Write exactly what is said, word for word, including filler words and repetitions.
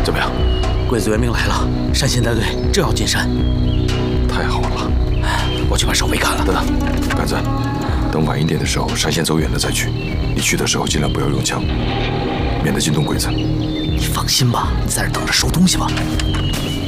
怎么样？ 鬼子援兵来了，山县带队正要进山。 太好了！ 我去把守卫看了。 等等，杆子，等晚一点的时候，山线走远了再去。你去的时候尽量不要用枪，免得惊动鬼子。 你放心吧，你在这等着收东西吧。